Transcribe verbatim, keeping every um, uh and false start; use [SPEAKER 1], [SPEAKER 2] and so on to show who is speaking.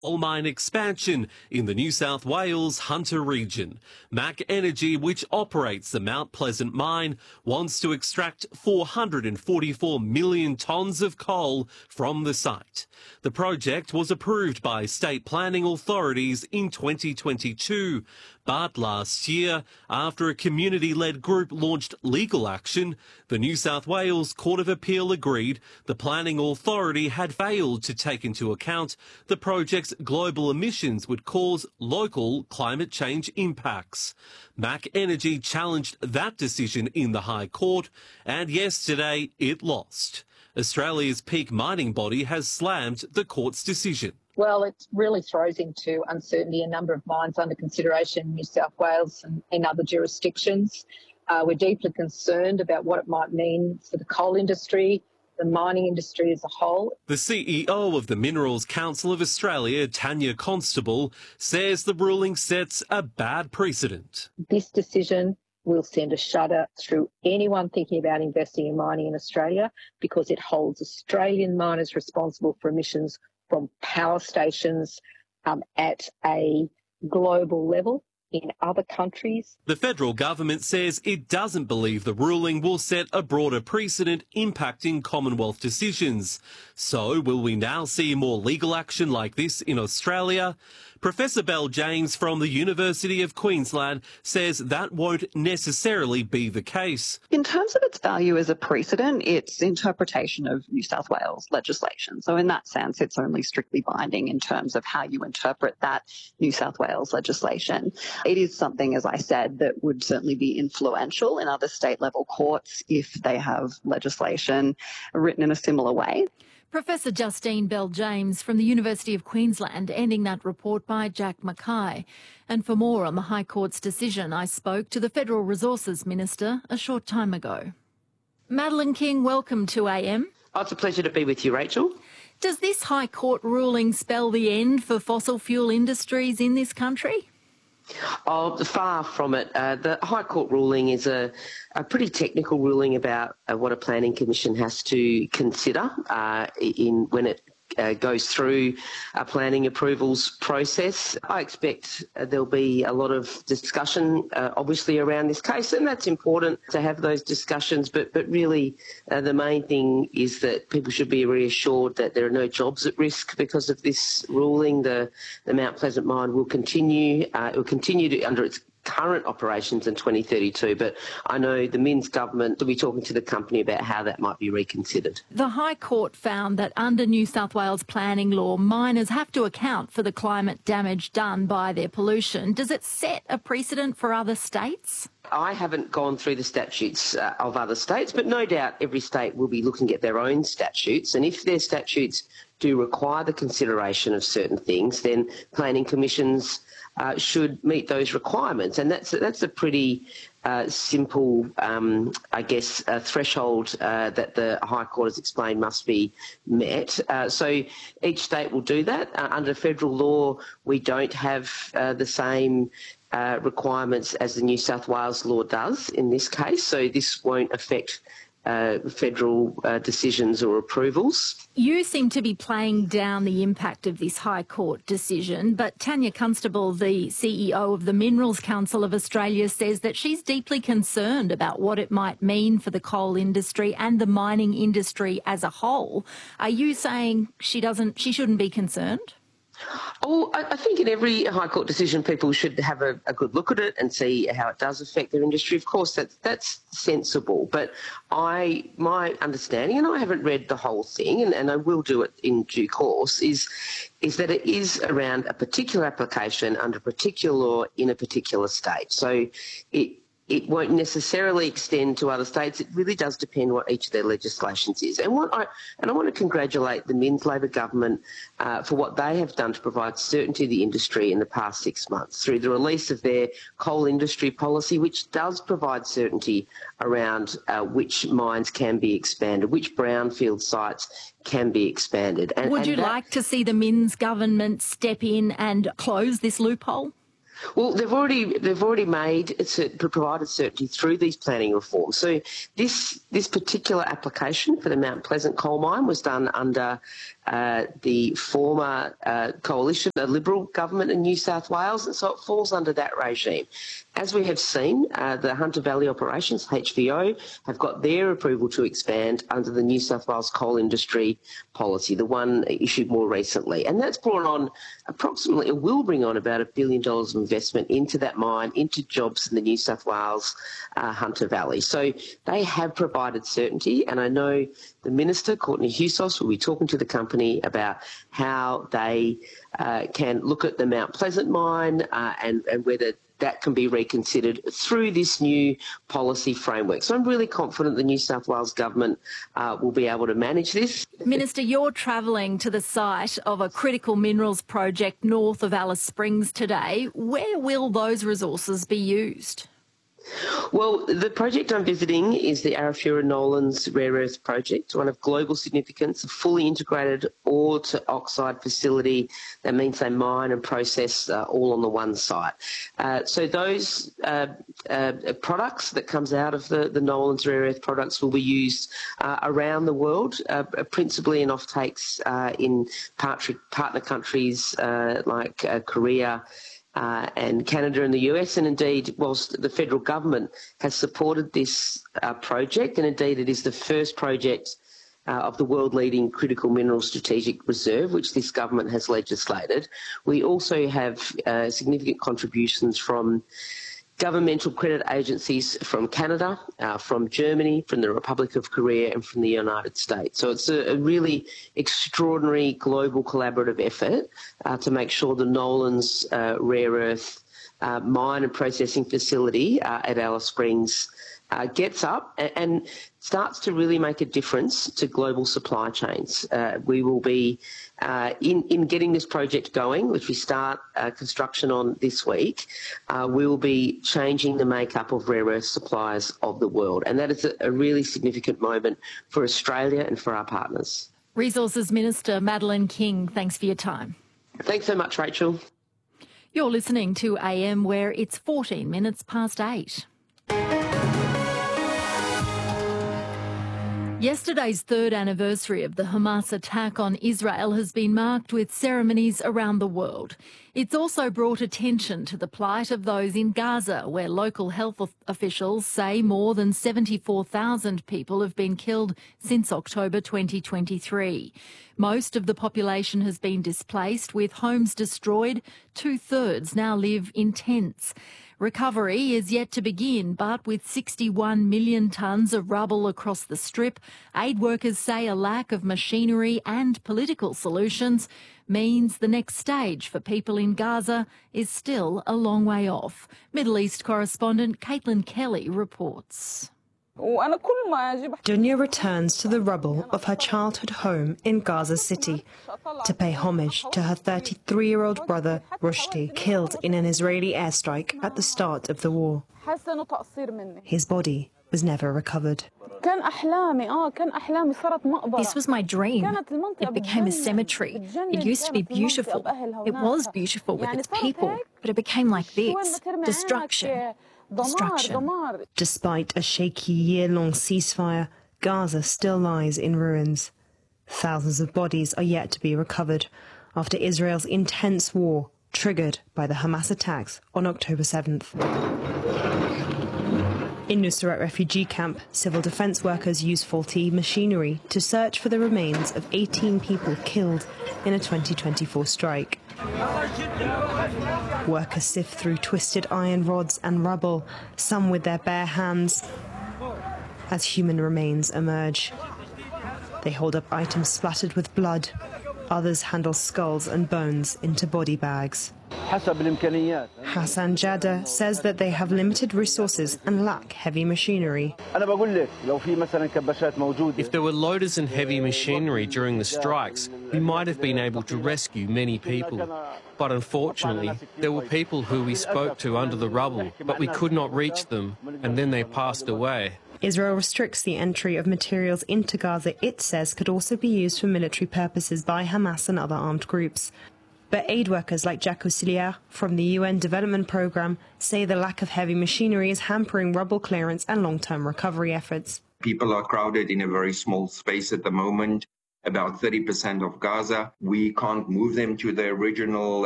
[SPEAKER 1] coal mine expansion in the New South Wales Hunter region. Mac Energy, which operates the Mount Pleasant mine, wants to extract four hundred forty-four million tonnes of coal from the site. The project was approved by state planning authorities in twenty twenty-two, but last year, after a community-led group launched legal action, the New South Wales Court of Appeal agreed the planning authority had failed to take into account the project's global emissions would cause local climate change impacts. Mac Energy challenged that decision in the High Court, and yesterday it lost. Australia's peak mining body has slammed the court's decision.
[SPEAKER 2] Well, it really throws into uncertainty a number of mines under consideration in New South Wales and in other jurisdictions. Uh, we're deeply concerned about what it might mean for the coal industry, the mining industry as a whole.
[SPEAKER 1] The C E O of the Minerals Council of Australia, Tanya Constable, says the ruling sets a bad precedent.
[SPEAKER 2] This decision will send a shudder through anyone thinking about investing in mining in Australia, because it holds Australian miners responsible for emissions from power stations um, at a global level in other countries.
[SPEAKER 1] The federal government says it doesn't believe the ruling will set a broader precedent impacting Commonwealth decisions. So will we now see more legal action like this in Australia? Professor Belle James from the University of Queensland says that won't necessarily be the case.
[SPEAKER 3] In terms of its value as a precedent, it's interpretation of New South Wales legislation. So in that sense, it's only strictly binding in terms of how you interpret that New South Wales legislation. It is something, as I said, that would certainly be influential in other state-level courts if they have legislation written in a similar way.
[SPEAKER 4] Professor Justine Belle James from the University of Queensland, ending that report by Jack Mackay. And for more on the High Court's decision, I spoke to the Federal Resources Minister a short time ago. Madeleine King, welcome to A M.
[SPEAKER 5] Oh, it's a pleasure to be with you, Rachel.
[SPEAKER 4] Does this High Court ruling spell the end for fossil fuel industries in this country?
[SPEAKER 5] Oh, far from it. Uh, the High Court ruling is a, a pretty technical ruling about uh, what a planning commission has to consider uh, in when it uh, goes through a planning approvals process. I expect uh, there'll be a lot of discussion, uh, obviously, around this case, and that's important to have those discussions. But but really, uh, the main thing is that people should be reassured that there are no jobs at risk because of this ruling. The the Mount Pleasant mine will continue. Uh, it will continue to under its current operations in twenty thirty-two, but I know the Minns government will be talking to the company about how that might be reconsidered.
[SPEAKER 4] The High Court found that under New South Wales planning law, miners have to account for the climate damage done by their pollution. Does it set a precedent for other states?
[SPEAKER 5] I haven't gone through the statutes uh, of other states, but no doubt every state will be looking at their own statutes, and if their statutes do require the consideration of certain things, then planning commissions uh, should meet those requirements. And that's, that's a pretty uh, simple, um, I guess, uh, threshold uh, that the High Court has explained must be met. Uh, so each state will do that. Uh, under federal law, we don't have uh, the same uh, requirements as the New South Wales law does in this case, so this won't affect Uh, federal uh, decisions or approvals.
[SPEAKER 4] You seem to be playing down the impact of this High Court decision, but Tanya Constable, the C E O of the Minerals Council of Australia, says that she's deeply concerned about what it might mean for the coal industry and the mining industry as a whole. Are you saying she doesn't, she shouldn't be concerned?
[SPEAKER 5] Oh, I think in every High Court decision, people should have a, a good look at it and see how it does affect their industry. Of course, that's that's sensible. But I, my understanding, and I haven't read the whole thing, and, and I will do it in due course, is is that it is around a particular application under a particular law in a particular state. So it. It won't necessarily extend to other states. It really does depend what each of their legislations is. And what I and I want to congratulate the Minns Labor government uh, for what they have done to provide certainty to the industry in the past six months through the release of their coal industry policy, which does provide certainty around uh, which mines can be expanded, which brownfield sites can be expanded. And,
[SPEAKER 4] Would you
[SPEAKER 5] and that,
[SPEAKER 4] like to see the Minns government step in and close this loophole?
[SPEAKER 5] Well, they've already they've already made it's provided certainty through these planning reforms. So this this particular application for the Mount Pleasant coal mine was done under uh, the former uh, coalition, the Liberal government in New South Wales, and so it falls under that regime. As we have seen, uh, the Hunter Valley Operations, H V O, have got their approval to expand under the New South Wales coal industry policy, the one issued more recently. And that's brought on approximately, it will bring on about a billion dollars of investment into that mine, into jobs in the New South Wales uh, Hunter Valley. So they have provided certainty, and I know the Minister, Courtney Hewsos, will be talking to the company about how they uh, can look at the Mount Pleasant mine uh, and, and whether that can be reconsidered through this new policy framework. So I'm really confident the New South Wales government uh, will be able to manage this.
[SPEAKER 4] Minister, you're travelling to the site of a critical minerals project north of Alice Springs today. Where will those resources be used?
[SPEAKER 5] Well, the project I'm visiting is the Arafura Nolans Rare Earth Project, one of global significance, a fully integrated ore to oxide facility. That means they mine and process uh, all on the one site. Uh, so those uh, uh, products that comes out of the, the Nolans Rare Earth products will be used uh, around the world, uh, principally in offtakes uh, in partner, partner countries uh, like uh, Korea, Uh, and Canada and the U S, and indeed, whilst the federal government has supported this uh, project, and indeed it is the first project uh, of the world-leading critical mineral strategic reserve, which this government has legislated, we also have uh, significant contributions from governmental credit agencies from Canada, uh, from Germany, from the Republic of Korea, and from the United States. So it's a, a really extraordinary global collaborative effort uh, to make sure the Nolans uh, Rare Earth uh, mine and processing facility uh, at Alice Springs uh, gets up and, and starts to really make a difference to global supply chains. Uh, we will be, uh, in, in getting this project going, which we start uh, construction on this week, uh, we will be changing the makeup of rare earth suppliers of the world. And that is a, a really significant moment for Australia and for our partners.
[SPEAKER 4] Resources Minister Madeleine King, thanks for your time.
[SPEAKER 5] Thanks so much, Rachel.
[SPEAKER 4] You're listening to A M, where it's fourteen minutes past eight. Yesterday's third anniversary of the Hamas attack on Israel has been marked with ceremonies around the world. It's also brought attention to the plight of those in Gaza, where local health officials say more than seventy-four thousand people have been killed since October twenty twenty-three. Most of the population has been displaced, with homes destroyed. Two-thirds now live in tents. Recovery is yet to begin, but with sixty-one million tonnes of rubble across the strip, aid workers say a lack of machinery and political solutions means the next stage for people in Gaza is still a long way off. Middle East correspondent Caitlin Kelly reports.
[SPEAKER 6] Dunya returns to the rubble of her childhood home in Gaza City to pay homage to her thirty-three-year-old brother Rushdie, killed in an Israeli airstrike at the start of the war. His body was never recovered.
[SPEAKER 4] This was my dream. It became a cemetery. It used to be beautiful. It was beautiful with its people, but it became like this. Destruction. Destruction.
[SPEAKER 6] Despite a shaky year-long ceasefire, Gaza still lies in ruins. Thousands of bodies are yet to be recovered after Israel's intense war triggered by the Hamas attacks on October seventh. In Nusrat refugee camp, civil defence workers use faulty machinery to search for the remains of eighteen people killed in a twenty twenty-four strike. Workers sift through twisted iron rods and rubble, some with their bare hands, as human remains emerge. They hold up items splattered with blood. Others handle skulls and bones into body bags. Hassan Jada says that they have limited resources and lack heavy machinery.
[SPEAKER 7] If there were loaders and heavy machinery during the strikes, we might have been able to rescue many people. But unfortunately, there were people who we spoke to under the rubble, but we could not reach them, and then they passed away.
[SPEAKER 6] Israel restricts the entry of materials into Gaza it says could also be used for military purposes by Hamas and other armed groups. But aid workers like Jacques Auxiliaire from the U N Development Programme say the lack of heavy machinery is hampering rubble clearance and long-term recovery efforts.
[SPEAKER 8] People are crowded in a very small space at the moment. about thirty percent of Gaza. We can't move them to the original